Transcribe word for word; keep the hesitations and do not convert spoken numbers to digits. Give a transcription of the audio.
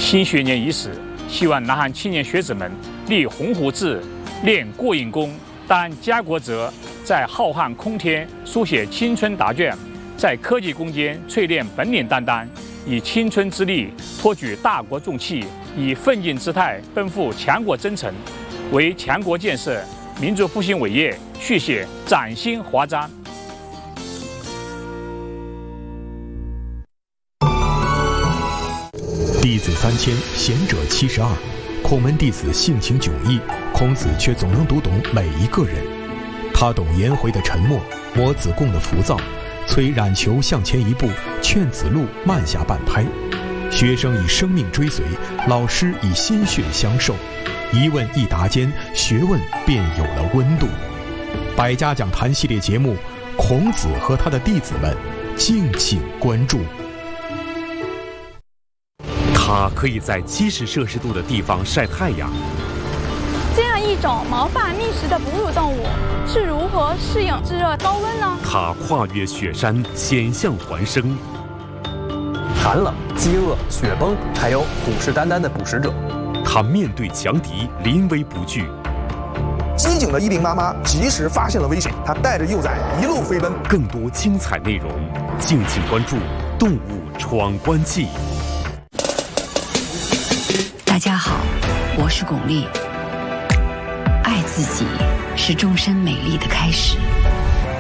新学年伊始，希望南韩青年学子们立鸿鹄志，练过硬功，担家国责，在浩瀚空天书写青春答卷，在科技攻坚淬炼本领担当，以青春之力托举大国重器，以奋进姿态奔赴强国征程，为强国建设、民族复兴伟业续写崭新华章。 弟子三千，贤者七十二。孔门弟子性情迥异，孔子却总能读懂每一个人。他懂颜回的沉默，摸子贡的浮躁，催冉求向前一步，劝子路慢下半拍。学生以生命追随，老师以心血相授。一问一答间，学问便有了温度。百家讲坛系列节目，孔子和他的弟子们，敬请关注。 它可以在七十摄氏度的地方晒太阳。 这样一种毛发觅食的哺乳动物是如何适应炙热高温呢？ 它跨越雪山，险象环生。 寒冷、饥饿、雪崩，还有虎视眈眈的捕食者。 它面对强敌，临危不惧。 机警的伊林妈妈及时发现了危险，她带着幼崽一路飞奔。 更多精彩内容，敬请关注《动物闯关记》。 大家好，我是巩俐。爱自己是终身美丽的开始。